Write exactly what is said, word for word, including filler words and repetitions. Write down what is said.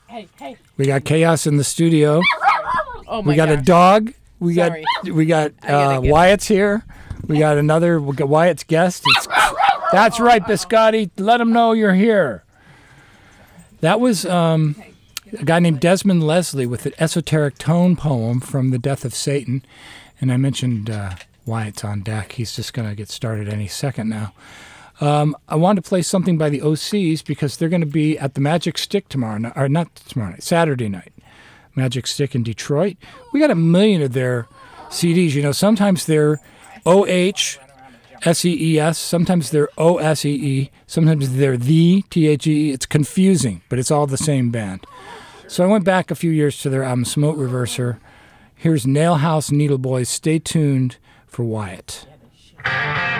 Hey, hey. We got chaos in the studio. Oh my We got gosh. a dog. We Sorry. got we got I gotta uh, get Wyatt's here. We got another we got Wyatt's guest. It's, that's right, Biscotti. Let him know you're here. That was um, a guy named Desmond Leslie with an esoteric tone poem from The Death of Satan. And I mentioned uh, Wyatt's on deck. He's just going to get started any second now. Um, I wanted to play something by the O Cs because they're going to be at the Magic Stick tomorrow night, or not tomorrow night, Saturday night. Magic Stick in Detroit. We got a million of their C Ds. You know, sometimes they're O H S E E S, sometimes they're O S E E, sometimes they're the T H E E. It's confusing, but it's all the same band. So I went back a few years to their album Smoke Reverser. Here's Nailhouse Needle Boys. Stay tuned for Wyatt.